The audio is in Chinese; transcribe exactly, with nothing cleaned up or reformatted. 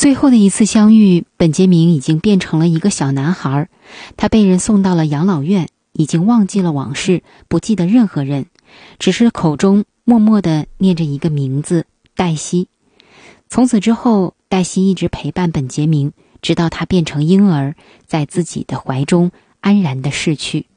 最后的一次相遇，本杰明已经变成了一个小男孩，他被人送到了养老院，已经忘记了往事，不记得任何人，只是口中默默地念着一个名字，黛西。从此之后，黛西一直陪伴本杰明，直到他变成婴儿，在自己的怀中安然地逝去。